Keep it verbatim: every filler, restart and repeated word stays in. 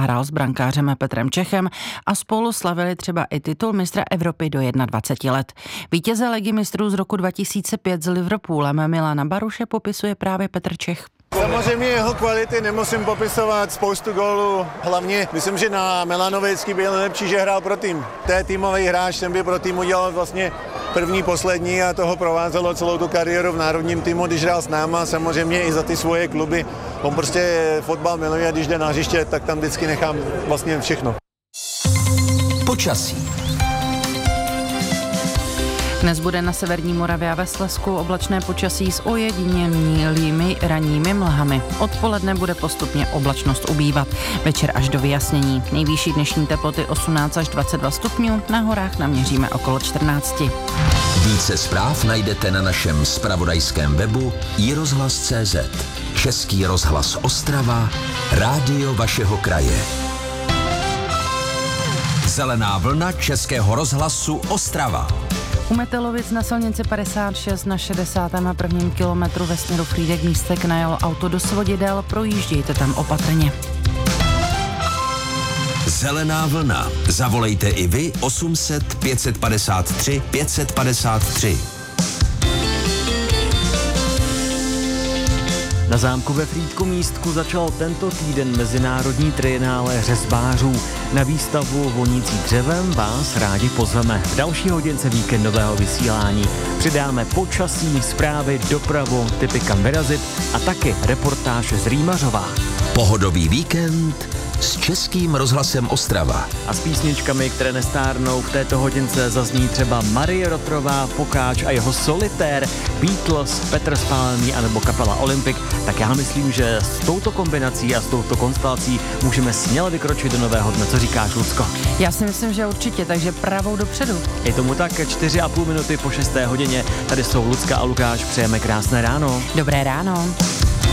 zahrál s brankářem Petrem Čechem a spolu slavili třeba i titul mistra Evropy do dvacet jedna let. Vítěze Ligy mistrů z roku dva tisíce pět s Liverpoolem Milana Baruše popisuje právě Petr Čech. Samozřejmě jeho kvality nemusím popisovat, spoustu gólů, hlavně myslím, že na Milanovický byl nejlepší, že hrál pro tým. To je týmový hráč, ten by pro tým udělal vlastně první, poslední a toho provázelo celou tu kariéru v národním týmu, když hrál s náma, samozřejmě i za ty svoje kluby. On prostě fotbal miluje a když jde na hřiště, tak tam vždycky nechám vlastně všechno. Počasí. Dnes bude na severní Moravě a ve Slezsku oblačné počasí s ojedinělými ranními mlhami. Odpoledne bude postupně oblačnost ubývat. Večer až do vyjasnění. Nejvyšší dnešní teploty osmnáct až dvacet dva stupňů, na horách naměříme okolo čtrnáct. Více zpráv najdete na našem zpravodajském webu i rozhlas tečka cé zet. Český rozhlas Ostrava, rádio vašeho kraje. Zelená vlna Českého rozhlasu Ostrava. U Metelovic na silnici padesát šest na šedesátém prvním kilometru ve směru Frýdek-Místek najelo auto do svodidel, projíždějte tam opatrně. Zelená vlna. Zavolejte i vy osm set pět padesát tři pět padesát tři. Na zámku ve Frýdku-Místku začal tento týden mezinárodní trienále řezbářů. Na výstavu vonící dřevem vás rádi pozveme. V další hodince víkendového vysílání přidáme počasí, zprávy, dopravu, tipy kam vyrazit a taky reportáž z Rýmařova. Pohodový víkend s Českým rozhlasem Ostrava. A s písničkami, které nestárnou, v této hodince zazní třeba Marie Rotrová, Pokáč a jeho Solitér, Beatles, Petr Spálený anebo kapela Olympic. Tak já myslím, že s touto kombinací a s touto konstelací můžeme směle vykročit do nového dne. Co říkáš, Lucko? Já si myslím, že určitě, takže pravou dopředu. Je tomu tak, čtyři a půl minuty po šesté hodině. Tady jsou Lucka a Lukáš, přejeme krásné ráno. Dobré ráno.